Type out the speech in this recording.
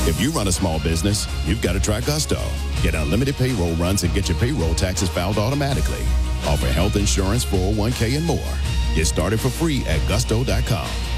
If you run a small business, you've got to try Gusto. Get unlimited payroll runs and get your payroll taxes filed automatically. Offer health insurance, 401k, and more. Get started for free at gusto.com.